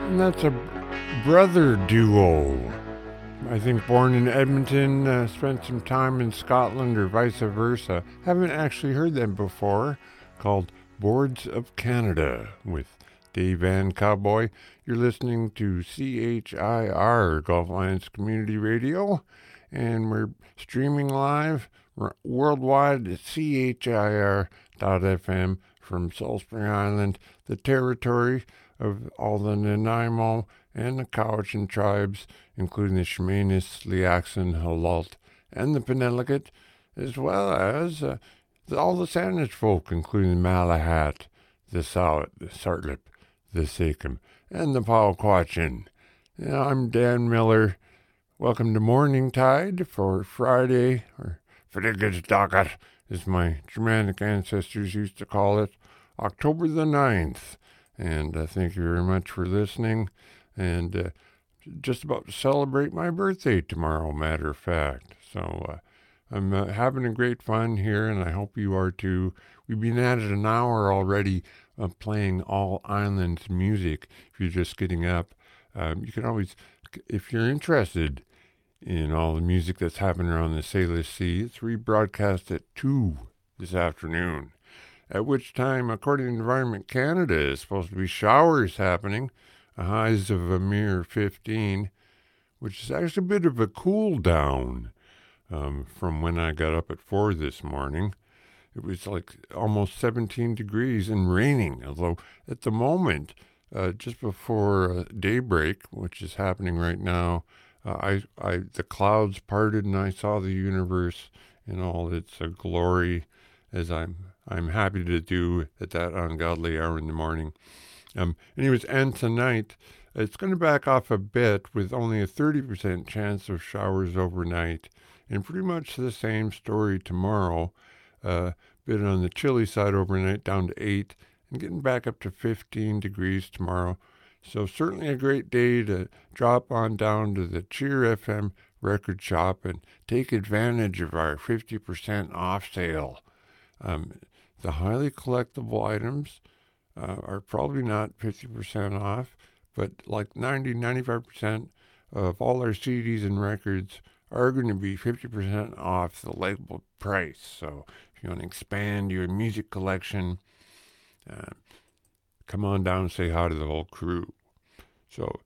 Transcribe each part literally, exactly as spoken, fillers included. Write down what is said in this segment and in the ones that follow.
And that's a brother duo. I think born in Edmonton, uh, spent some time in Scotland or vice versa. Haven't actually heard them before. Called Boards of Canada with Dave Van Cowboy. You're listening to C H I R, Gulf Alliance Community Radio, and we're streaming live worldwide at C H I R dot F M from Salt Spring Island, the territory of all the Nanaimo and the Cowichan tribes, including the Chemainus, Liaxin, Halalt, and the Penelakut, as well as uh, the, all the Saanich folk, including the Malahat, the Sowat, the Sartlip, the Sakim, and the Powquatchin. Yeah, I'm Dan Miller. Welcome to Morning Tide for Friday, or Frigidsdagat, as my Germanic ancestors used to call it, October the ninth. And uh, thank you very much for listening. And uh, just about to celebrate my birthday tomorrow, matter of fact. So uh, I'm uh, having a great fun here, and I hope you are too. We've been at it an hour already of playing all islands music. If you're just getting up, um, you can always, if you're interested in all the music that's happening around the Salish Sea, it's rebroadcast at two this afternoon. At which time, according to Environment Canada, is supposed to be showers happening, a highs of a mere fifteen, which is actually a bit of a cool down um, from when I got up at four this morning. It was like almost seventeen degrees and raining, although at the moment, uh, just before uh, daybreak, which is happening right now, uh, I, I the clouds parted and I saw the universe in all its uh, glory, as I'm I'm happy to do at that ungodly hour in the morning. Um, anyways, and tonight, it's going to back off a bit with only a thirty percent chance of showers overnight, and pretty much the same story tomorrow. Uh, bit on the chilly side overnight, down to eight, and getting back up to fifteen degrees tomorrow. So certainly a great day to drop on down to the Cheer F M record shop and take advantage of our fifty percent off sale. Um, the highly collectible items uh, are probably not fifty percent off, but like ninety, ninety-five percent of all our C Ds and records are going to be fifty percent off the label price. So if you want to expand your music collection, uh, come on down and say hi to the whole crew. So,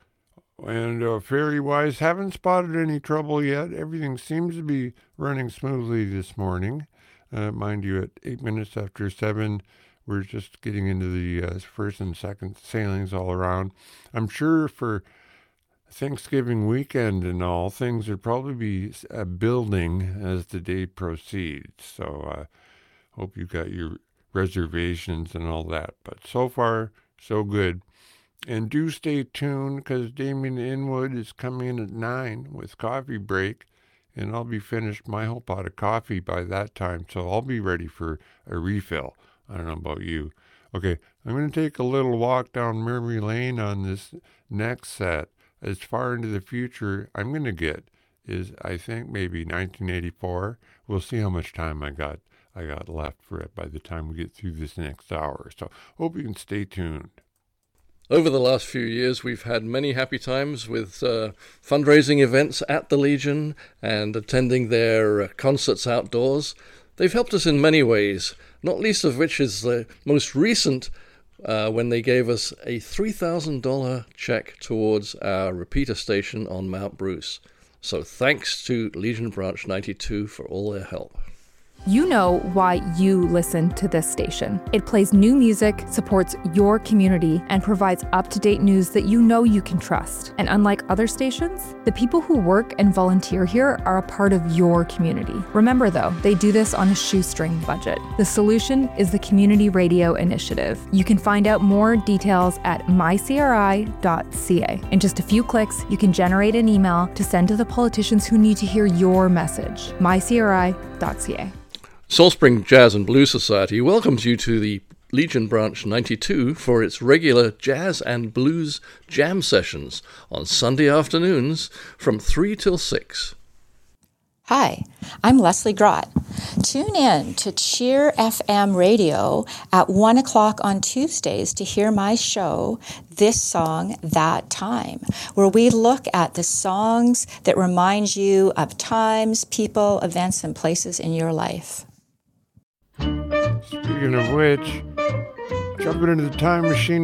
and uh, fairy-wise, haven't spotted any trouble yet. Everything seems to be running smoothly this morning. Uh, mind you, at eight minutes after seven, we're just getting into the uh, first and second sailings all around. I'm sure for Thanksgiving weekend and all, things will probably be uh, building as the day proceeds. So I uh, hope you got your reservations and all that. But so far, so good. And do stay tuned, because Damien Inwood is coming in at nine with Coffee Break. And I'll be finished my whole pot of coffee by that time, so I'll be ready for a refill. I don't know about you. Okay, I'm going to take a little walk down Memory Lane on this next set. As far into the future I'm going to get is, I think, maybe nineteen eighty-four. We'll see how much time I got I got left for it by the time we get through this next hour. So hope you can stay tuned. Over the last few years, we've had many happy times with uh, fundraising events at the Legion and attending their uh, concerts outdoors. They've helped us in many ways, not least of which is the most recent uh, when they gave us a three thousand dollars check towards our repeater station on Mount Bruce. So thanks to Legion Branch ninety-two for all their help. You know why you listen to this station. It plays new music, supports your community, and provides up-to-date news that you know you can trust. And unlike other stations, the people who work and volunteer here are a part of your community. Remember though, they do this on a shoestring budget. The solution is the Community Radio Initiative. You can find out more details at my c r i dot c a. In just a few clicks, you can generate an email to send to the politicians who need to hear your message. my c r i dot c a. Salt Spring Jazz and Blues Society welcomes you to the Legion Branch ninety-two for its regular jazz and blues jam sessions on Sunday afternoons from three till six. Hi, I'm Leslie Grott. Tune in to Cheer F M radio at one o'clock on Tuesdays to hear my show, This Song, That Time, where we look at the songs that remind you of times, people, events, and places in your life. Speaking of which, jumping into the time machine